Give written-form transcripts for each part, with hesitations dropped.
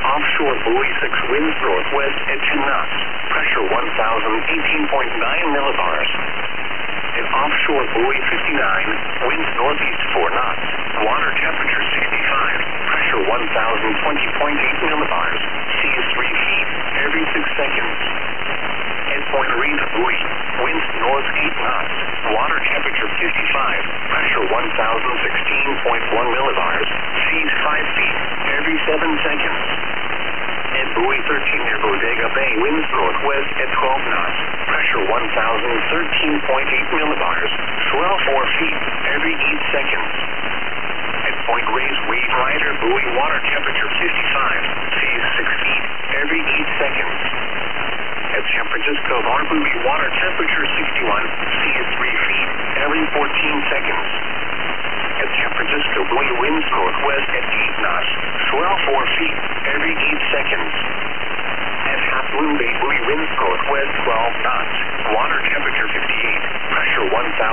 Offshore buoy 6 winds northwest at 10 knots. Pressure 1,018.9 millibars. At offshore buoy 59, winds northeast 4 knots. Water temperature 65. Pressure 1,020.8 millibars. Seas 3 feet every 6 seconds. At Point Reef buoy, winds north 8 knots. Water temperature 55. Pressure 1,016.1 millibars. Seas 5 feet every 7 seconds. At buoy 13 near Bodega Bay, winds northwest at 12 knots. Pressure 1,013.8 millibars. Swell 4 feet every 8 seconds. At Point Reyes Wave Rider buoy, water temperature 55. Seas 6 feet every 8 seconds. At San Francisco Bar buoy, water temperature 61. Seas 3 feet every 14 seconds. At San Francisco buoy, winds northwest at 8 knots. Swell 4 feet every 8 seconds. At Half Moon Bay buoy, winds northwest 12 knots. Water temperature 58. Pressure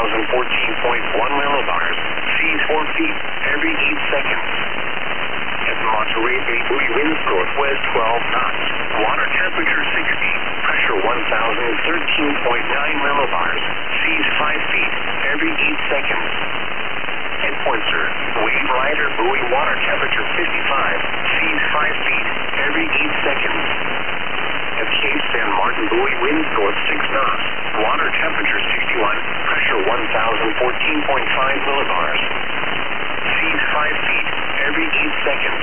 1,014.1 millibars. Seas 4 feet every 8 seconds. At Monterey Bay buoy, winds northwest 12 knots. Water temperature 60. Pressure 1,013.9 millibars. Seas 5 feet every 8 seconds. At Pointer, Wave Rider buoy, water temperature 55. Seas 5 feet every 8 seconds. At Cape San Martin buoy, winds north 6 knots. Water temperature 61. Pressure 1,014.5 millibars. Seas 5 feet every 8 seconds.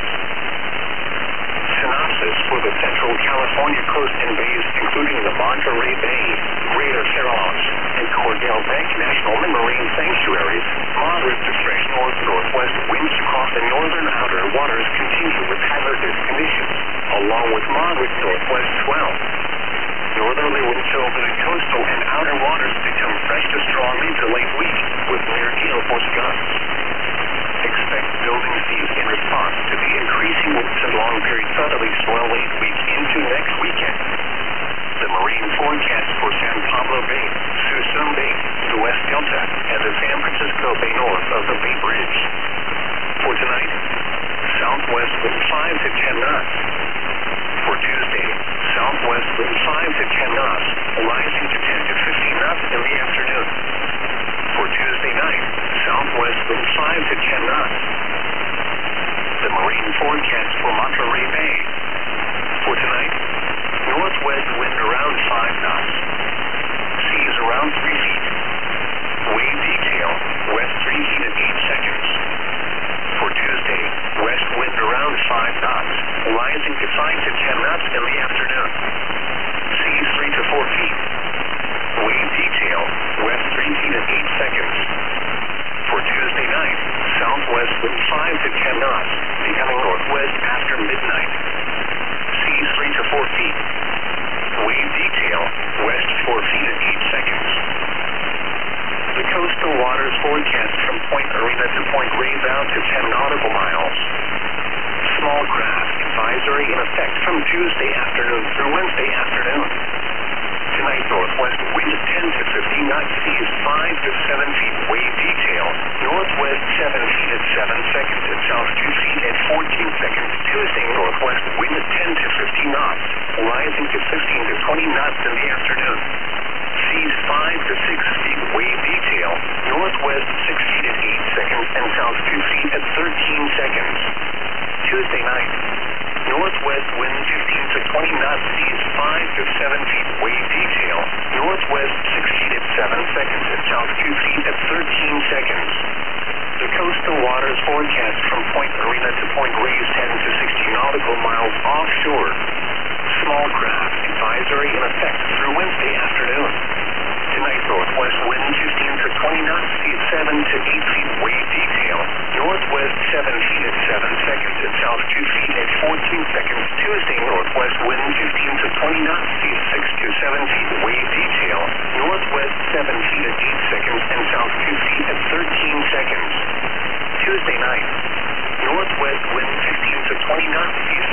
Synopsis for the Central California coast and bays, including the Monterey Bay, Greater Farallones, and Cordell Bank National Marine Sanctuaries. Moderate to fresh north-northwest winds across the northern outer waters continue with hazardous conditions, along with moderate northwest swell. Northerly winds over the coastal and outer waters become fresh to strong into late week, with near gale force gusts. Expect building seas in response to the increasing winds and long-period southerly swell late week into next weekend. The marine forecast for San Pablo Bay, Suisun Bay, the West Delta, and the San Francisco Bay north of the Bay Bridge. For tonight, southwest wind 5 to 10 knots. For Tuesday, southwest wind 5 to 10 knots, rising to 10 to 15 knots in the afternoon. For Tuesday night, southwest wind 5 to 10 knots. The marine forecast for Monterey Bay. For tonight, northwest wind around 5 knots. Seas around 3 feet. Wave detail, west 3 feet at 8 seconds. For Tuesday, west wind around 5 knots, rising to 5 to 10 knots in the afternoon. Seas 3 to 4 feet. Wave detail, west 3 feet at 8 seconds. For Tuesday night, southwest wind 5 to 10 knots, becoming northwest after midnight. Seas 3 to 4 feet. Wave detail, west 4 feet at 8 seconds. The coastal waters forecast from Point Arena to Point Reyes out to 10 nautical miles. Small craft advisory in effect from Tuesday afternoon through Wednesday afternoon. Tonight, northwest wind 10 to 15 knots, seas 5 to 7 feet. Wave detail, northwest 7 feet at 7 seconds and south 2 feet at 14 seconds. Tuesday, northwest wind 10 to 15 knots, rising to 15 to 20 knots in the afternoon. Seas 5 to 6 feet. Wave detail, northwest 6 feet at 8 seconds and south 2 feet at 13 seconds. Tuesday night, northwest wind 15 to 20 knots, seas 5 to 7 feet. Wave detail, northwest 6 feet at 7 seconds and south 2 feet at 13 seconds. The coastal waters forecast from Point Arena to Point Reyes 10 to 60 nautical miles offshore. Small craft advisory in effect through Wednesday afternoon. Tonight, northwest wind 15 to 20 knots, seas 7 to 8 feet. Wave detail, northwest 7 feet at 7 seconds and south 2 feet at 14 seconds. Tuesday, northwest wind 15 to 20 knots, seas 6 to 7 feet. Wave detail, northwest 7 feet at 8 seconds and south 2 feet at 13 seconds. Tuesday night, northwest wind 15 to 20 knots, seas